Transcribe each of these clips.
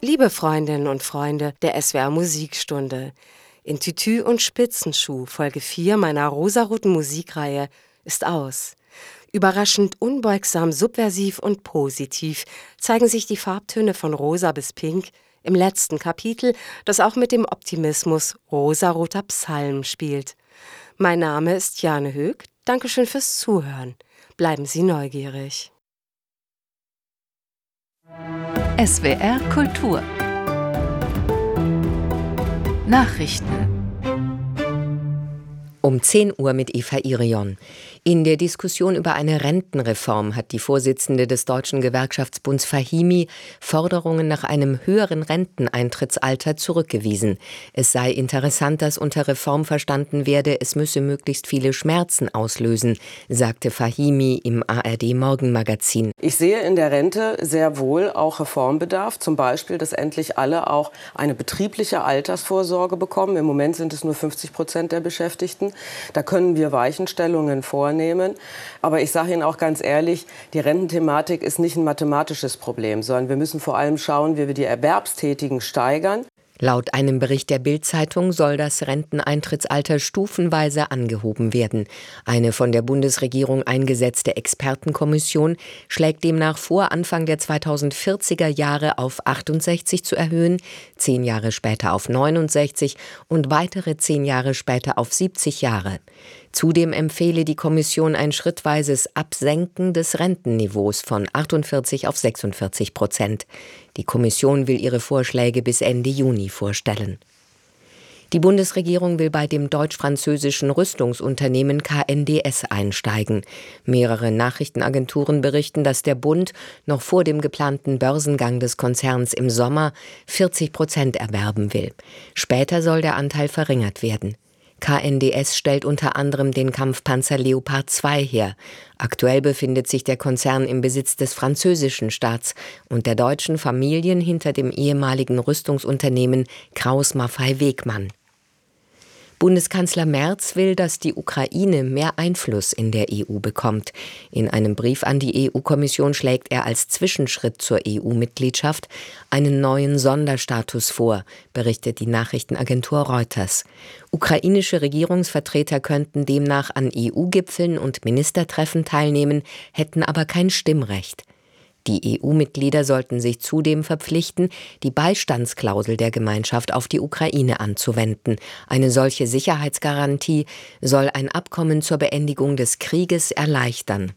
Liebe Freundinnen und Freunde der SWR Musikstunde, in Tütü und Spitzenschuh, Folge 4 meiner rosaroten Musikreihe, ist aus. Überraschend unbeugsam, subversiv und positiv zeigen sich die Farbtöne von rosa bis pink im letzten Kapitel, das auch mit dem Optimismus rosaroter Psalmen spielt. Mein Name ist Jane Höck. Dankeschön fürs Zuhören. Bleiben Sie neugierig. SWR Kultur Nachrichten Um 10 Uhr mit Eva Irion. In der Diskussion über eine Rentenreform hat die Vorsitzende des Deutschen Gewerkschaftsbunds Fahimi Forderungen nach einem höheren Renteneintrittsalter zurückgewiesen. Es sei interessant, dass unter Reform verstanden werde, es müsse möglichst viele Schmerzen auslösen, sagte Fahimi im ARD-Morgenmagazin. Ich sehe in der Rente sehr wohl auch Reformbedarf. Zum Beispiel, dass endlich alle auch eine betriebliche Altersvorsorge bekommen. Im Moment sind es nur 50% der Beschäftigten. Da können wir Weichenstellungen vornehmen. Aber ich sage Ihnen auch ganz ehrlich, die Rententhematik ist nicht ein mathematisches Problem, sondern wir müssen vor allem schauen, wie wir die Erwerbstätigen steigern. Laut einem Bericht der Bild-Zeitung soll das Renteneintrittsalter stufenweise angehoben werden. Eine von der Bundesregierung eingesetzte Expertenkommission schlägt demnach vor, Anfang der 2040er Jahre auf 68 zu erhöhen, 10 Jahre später auf 69 und weitere 10 Jahre später auf 70 Jahre. Zudem empfehle die Kommission ein schrittweises Absenken des Rentenniveaus von 48 auf 46%. Die Kommission will ihre Vorschläge bis Ende Juni vorstellen. Die Bundesregierung will bei dem deutsch-französischen Rüstungsunternehmen KNDS einsteigen. Mehrere Nachrichtenagenturen berichten, dass der Bund noch vor dem geplanten Börsengang des Konzerns im Sommer 40% erwerben will. Später soll der Anteil verringert werden. KNDS stellt unter anderem den Kampfpanzer Leopard 2 her. Aktuell befindet sich der Konzern im Besitz des französischen Staats und der deutschen Familien hinter dem ehemaligen Rüstungsunternehmen Krauss-Maffei-Wegmann. Bundeskanzler Merz will, dass die Ukraine mehr Einfluss in der EU bekommt. In einem Brief an die EU-Kommission schlägt er als Zwischenschritt zur EU-Mitgliedschaft einen neuen Sonderstatus vor, berichtet die Nachrichtenagentur Reuters. Ukrainische Regierungsvertreter könnten demnach an EU-Gipfeln und Ministertreffen teilnehmen, hätten aber kein Stimmrecht. Die EU-Mitglieder sollten sich zudem verpflichten, die Beistandsklausel der Gemeinschaft auf die Ukraine anzuwenden. Eine solche Sicherheitsgarantie soll ein Abkommen zur Beendigung des Krieges erleichtern.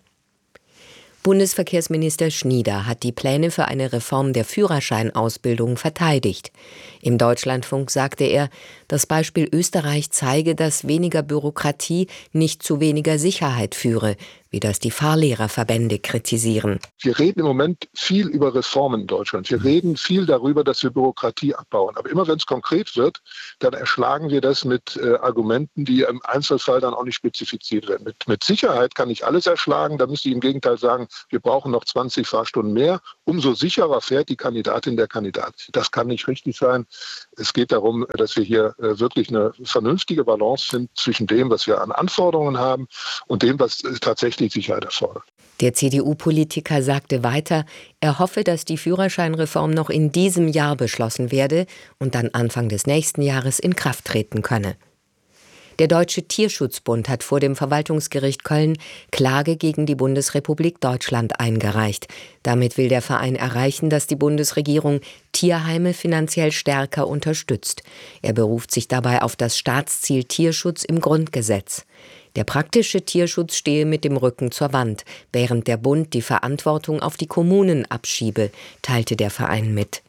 Bundesverkehrsminister Schnieder hat die Pläne für eine Reform der Führerscheinausbildung verteidigt. Im Deutschlandfunk sagte er, das Beispiel Österreich zeige, dass weniger Bürokratie nicht zu weniger Sicherheit führe, wie das die Fahrlehrerverbände kritisieren. Wir reden im Moment viel über Reformen in Deutschland. Wir reden viel darüber, dass wir Bürokratie abbauen. Aber immer wenn es konkret wird, dann erschlagen wir das mit Argumenten, die im Einzelfall dann auch nicht spezifiziert werden. Mit Sicherheit kann ich alles erschlagen. Da müsste ich im Gegenteil sagen, wir brauchen noch 20 Fahrstunden mehr. Umso sicherer fährt die Kandidatin, der Kandidat. Das kann nicht richtig sein. Es geht darum, dass wir hier wirklich eine vernünftige Balance finden zwischen dem, was wir an Anforderungen haben und dem, was tatsächlich Sicherheit erfordert. Der CDU-Politiker sagte weiter, er hoffe, dass die Führerscheinreform noch in diesem Jahr beschlossen werde und dann Anfang des nächsten Jahres in Kraft treten könne. Der Deutsche Tierschutzbund hat vor dem Verwaltungsgericht Köln Klage gegen die Bundesrepublik Deutschland eingereicht. Damit will der Verein erreichen, dass die Bundesregierung Tierheime finanziell stärker unterstützt. Er beruft sich dabei auf das Staatsziel Tierschutz im Grundgesetz. Der praktische Tierschutz stehe mit dem Rücken zur Wand, während der Bund die Verantwortung auf die Kommunen abschiebe, teilte der Verein mit.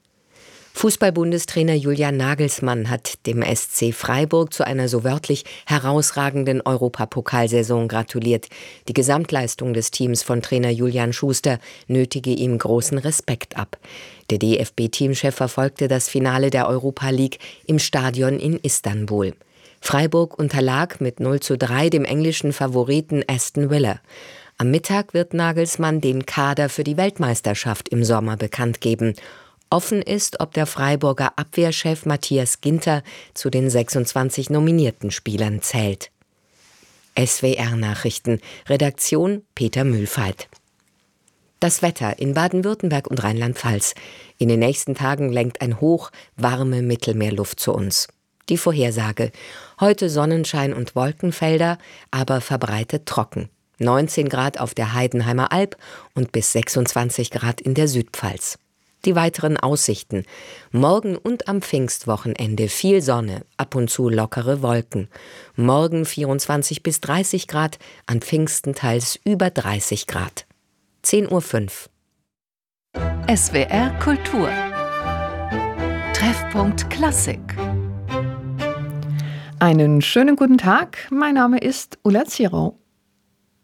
Fußball-Bundestrainer Julian Nagelsmann hat dem SC Freiburg zu einer so wörtlich herausragenden Europapokalsaison gratuliert. Die Gesamtleistung des Teams von Trainer Julian Schuster nötige ihm großen Respekt ab. Der DFB-Teamchef verfolgte das Finale der Europa League im Stadion in Istanbul. Freiburg unterlag mit 0:3 dem englischen Favoriten Aston Villa. Am Mittag wird Nagelsmann den Kader für die Weltmeisterschaft im Sommer bekannt geben. Offen ist, ob der Freiburger Abwehrchef Matthias Ginter zu den 26 nominierten Spielern zählt. SWR Nachrichten, Redaktion Peter Mühlfeit. Das Wetter in Baden-Württemberg und Rheinland-Pfalz. In den nächsten Tagen lenkt ein Hoch warme Mittelmeerluft zu uns. Die Vorhersage: heute Sonnenschein und Wolkenfelder, aber verbreitet trocken. 19 Grad auf der Heidenheimer Alb und bis 26 Grad in der Südpfalz. Die weiteren Aussichten: morgen und am Pfingstwochenende viel Sonne, ab und zu lockere Wolken. Morgen 24 bis 30 Grad, an Pfingsten teils über 30 Grad. 10:05 Uhr. SWR Kultur. Treffpunkt Klassik. Einen schönen guten Tag, mein Name ist Ulla Zierow.